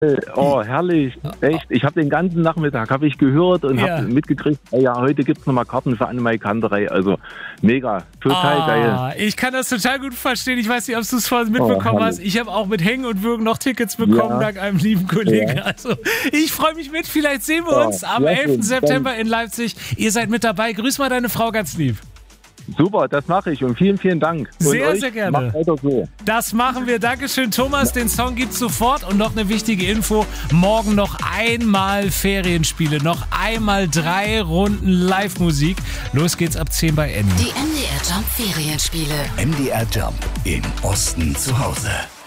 Oh, herrlich. Echt. Ich habe den ganzen Nachmittag gehört und habe mitgekriegt, ja, heute gibt es nochmal Karten für Annemarie Kanterei. Also mega, total geil. Ich kann das total gut verstehen. Ich weiß nicht, ob du es vorhin mitbekommen hast. Ich habe auch mit Hängen und Würgen noch Tickets bekommen, dank einem lieben Kollegen. Ja. Also ich freue mich mit. Vielleicht sehen wir uns am 11. September in Leipzig. Ihr seid mit dabei. Grüß mal deine Frau ganz lieb. Super, das mache ich und vielen, vielen Dank. Sehr, sehr gerne. Macht weiter so. Das machen wir. Dankeschön, Thomas. Den Song gibt's sofort. Und noch eine wichtige Info. Morgen noch einmal Ferienspiele. Noch einmal 3 Runden Live-Musik. Los geht's ab 10 bei Annie. Die MDR Jump Ferienspiele. MDR Jump im Osten zu Hause.